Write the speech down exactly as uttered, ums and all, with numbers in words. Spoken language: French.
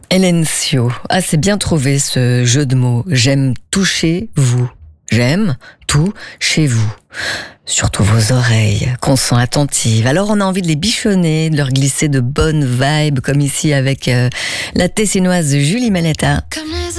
Hélène Sio. Ah, c'est bien trouvé ce jeu de mots. J'aime toucher vous. J'aime tout chez vous. Surtout vos oreilles, qu'on sent attentives. Alors on a envie de les bichonner, de leur glisser de bonnes vibes, comme ici avec euh, la tessinoise Julie Maletta.